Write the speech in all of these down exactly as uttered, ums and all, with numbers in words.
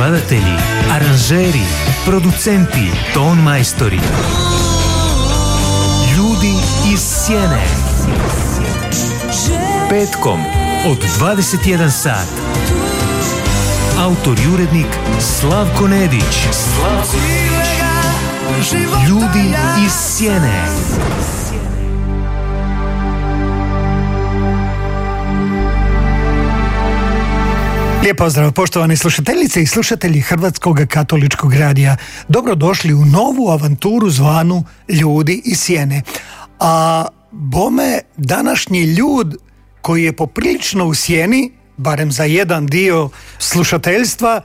skladatelji, aranžeri, producenti, ton majstori. Ljudi iz sjene. Petkom od dvadeset jedan sat. Autor i urednik Slavko Nedić. Slavko Nedić. Ljudi iz sjene. Lijep pozdrav, poštovani slušateljice i slušatelji Hrvatskog katoličkog radija. Dobrodošli u novu avanturu zvanu Ljudi iz sjene. A bome današnji ljud koji je poprilično u sjeni, barem za jedan dio slušateljstva,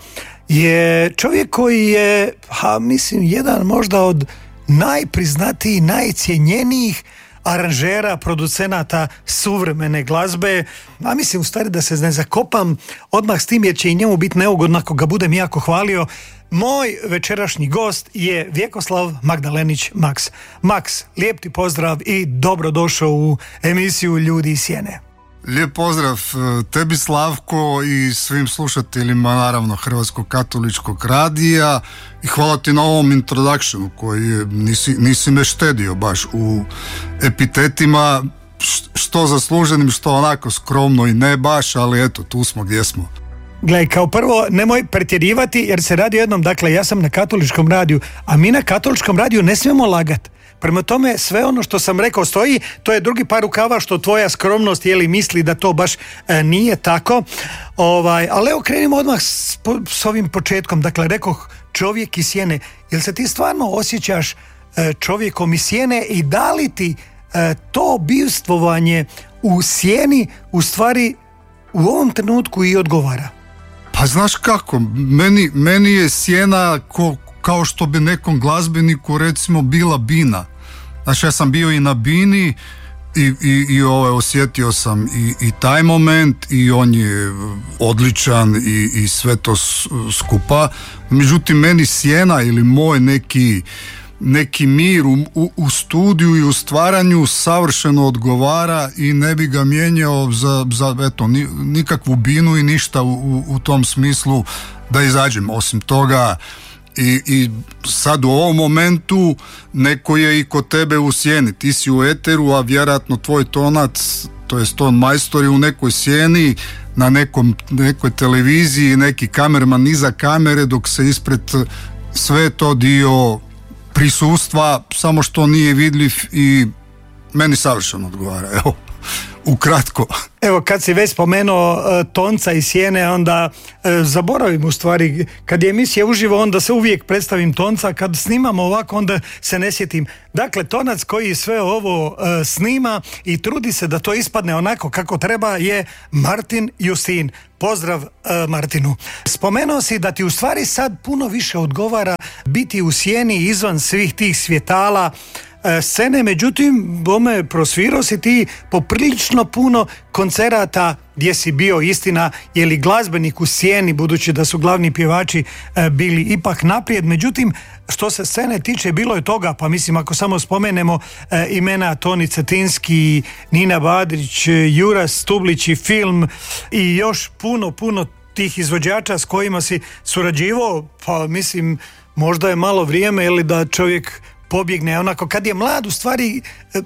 je čovjek koji je, ha, mislim, jedan možda od najpriznatijih, najcijenjenijih aranžera, producenata suvremene glazbe. A mislim u stvari da se ne zakopam odmah s tim jer će i njemu biti neugodno ako ga budem jako hvalio. Moj večerašnji gost je Vjekoslav Magdalenić Maks. Maks, lijep ti pozdrav i dobrodošao u emisiju Ljudi iz sjene. Lijep pozdrav tebi, Slavko, i svim slušateljima naravno Hrvatskog katoličkog radija i hvala ti na ovom introductionu koji nisi, nisi me štedio baš u epitetima, što zasluženim, što onako skromno i ne baš, ali eto, tu smo gdje smo. Gle, kao prvo, nemoj pretjerivati jer se radi o jednom, dakle ja sam na katoličkom radiju, a mi na katoličkom radiju ne smijemo lagati. Prema tome, sve ono što sam rekao stoji, to je drugi par rukava što tvoja skromnost jeli misli da to baš e, nije tako. Ovaj, ali evo krenimo odmah s, s ovim početkom. Dakle, rekoh čovjek iz sjene. Jel se ti stvarno osjećaš e, čovjekom iz sjene i da li ti e, to bivstvovanje u sjeni u stvari u ovom trenutku i odgovara? Pa znaš kako, meni, meni je sjena ko kao što bi nekom glazbeniku recimo bila bina. Znači ja sam bio i na bini i, i, i ovaj, osjetio sam i, i taj moment i on je odličan i, i sve to skupa. Međutim, meni sjena ili moj neki, neki mir u, u, u studiju i u stvaranju savršeno odgovara i ne bi ga mijenjao za, za eto, ni, nikakvu binu i ništa u, u, u tom smislu da izađem. Osim toga, I, i sad u ovom momentu neko je i kod tebe u sjeni, ti si u eteru, a vjerojatno tvoj tonac, to je ton majstor je u nekoj sjeni, na nekom, nekoj televiziji, neki kamerman iza kamere, dok se ispred sve to dio prisustva, samo što nije vidljiv i meni savršeno odgovara, evo. Ukratko. Evo, kad si već spomenuo uh, tonca i sjene, onda uh, zaboravim u stvari, kad je emisija uživo, onda se uvijek predstavim tonca, kad snimamo ovako, onda se ne sjetim. Dakle, tonac koji sve ovo uh, snima i trudi se da to ispadne onako kako treba je Martin Justin. Pozdrav uh, Martinu. Spomenuo si da ti u stvari sad puno više odgovara biti u sjeni izvan svih tih svjetala scene, međutim, bome, prosvirao si ti poprilično puno koncerata gdje si bio, istina, je li glazbenik u sjeni, budući da su glavni pjevači e, bili ipak naprijed, međutim, što se scene tiče, bilo je toga, pa mislim, ako samo spomenemo e, imena Toni Cetinski, Nina Badrić, Jura Stublić i film i još puno, puno tih izvođača s kojima si surađivao, pa mislim, možda je malo vrijeme, ili da čovjek pobjegne onako, kad je mlad u stvari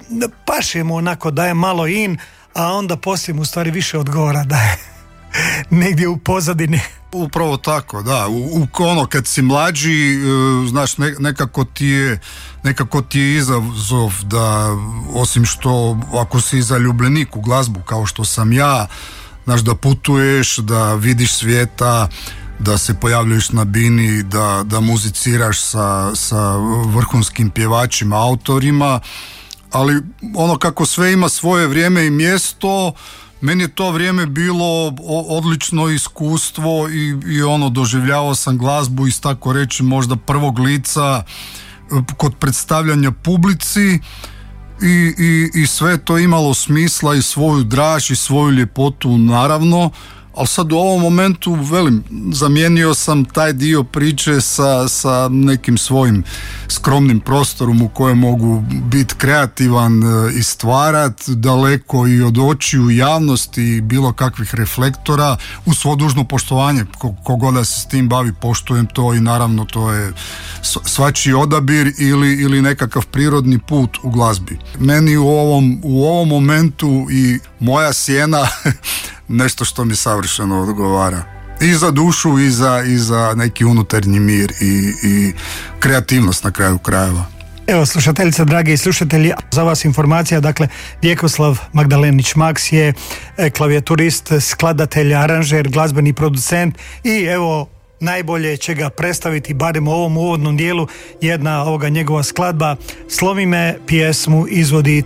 paše mu onako da je malo in, a onda poslije mu u stvari više odgovara da je negdje u pozadini. Upravo tako, da. U, u ono, kad si mlađi, znaš, ne, nekako ti je nekako ti je izazov da, osim što ako si zaljubljenik u glazbu kao što sam ja, znaš, da putuješ, da vidiš svijeta, da se pojavljuješ na bini, da, da muziciraš sa, sa vrhunskim pjevačima, autorima, ali ono kako sve ima svoje vrijeme i mjesto, meni je to vrijeme bilo odlično iskustvo i, i ono, doživljavao sam glazbu iz, tako reći, možda prvog lica kod predstavljanja publici i, i, i sve to imalo smisla i svoju draž i svoju ljepotu naravno, ali sad u ovom momentu, velim, zamijenio sam taj dio priče sa, sa nekim svojim skromnim prostorom u kojem mogu biti kreativan i stvarat, daleko i od očiju javnosti i bilo kakvih reflektora, uz svo dužno poštovanje. Kogod da se s tim bavi, poštujem to i naravno to je svačiji odabir ili, ili nekakav prirodni put u glazbi. Meni u ovom, u ovom momentu i moja sjena nešto što mi savršeno odgovara. I za dušu i za, i za neki unutarnji mir i, i kreativnost na kraju krajeva. Evo, slušateljice, dragi slušatelji, za vas informacija, dakle, Vjekoslav Magdalenić Maks je klavijaturist, skladatelj, aranžer, glazbeni producent i evo, najbolje će ga predstaviti, barem u ovom uvodnom dijelu, jedna ovoga njegova skladba Slomi me, pjesmu izvodi